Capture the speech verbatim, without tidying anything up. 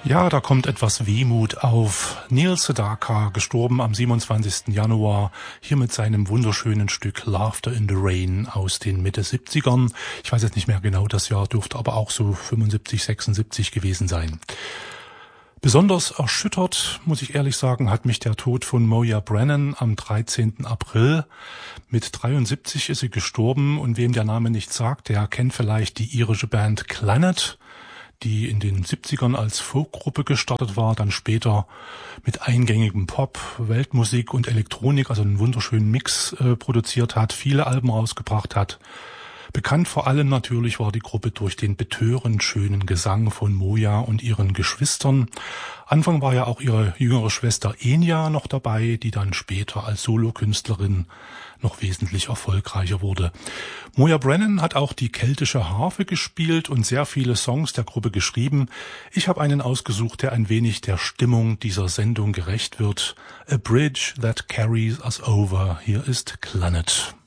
Ja, da kommt etwas Wehmut auf. Neil Sedaka, gestorben am siebenundzwanzigsten Januar, hier mit seinem wunderschönen Stück Laughter in the Rain aus den Mitte siebzigern. Ich weiß jetzt nicht mehr genau das Jahr, dürfte aber auch so fünfundsiebzig, sechsundsiebzig gewesen sein. Besonders erschüttert, muss ich ehrlich sagen, hat mich der Tod von Moya Brennan am dreizehnten April. Mit dreiundsiebzig ist sie gestorben und wem der Name nicht sagt, der kennt vielleicht die irische Band Clannad, die in den siebzigern als Folkgruppe gestartet war, dann später mit eingängigem Pop, Weltmusik und Elektronik, also einen wunderschönen Mix äh, produziert hat, viele Alben rausgebracht hat. Bekannt vor allem natürlich war die Gruppe durch den betörend schönen Gesang von Moya und ihren Geschwistern. Anfang war ja auch ihre jüngere Schwester Enya noch dabei, die dann später als Solokünstlerin noch wesentlich erfolgreicher wurde. Moya Brennan hat auch die keltische Harfe gespielt und sehr viele Songs der Gruppe geschrieben. Ich habe einen ausgesucht, der ein wenig der Stimmung dieser Sendung gerecht wird. A Bridge That Carries Us Over. Hier ist Clannad.